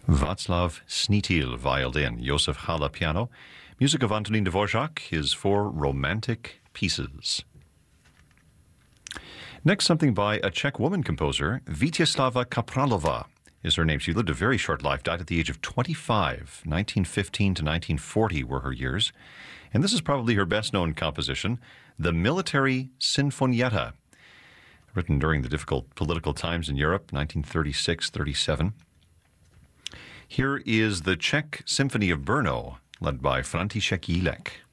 Václav Snitil, violin. Josef Hala, piano. Music of Antonin Dvorak, his 4 romantic pieces. Next, something by a Czech woman composer, Vítězslava Kapralova is her name. She lived a very short life, died at the age of 25. 1915 to 1940 were her years. And this is probably her best-known composition, the Military Sinfonietta, written during the difficult political times in Europe, 1936-37. Here is the Czech Symphony of Brno, led by František Jílek.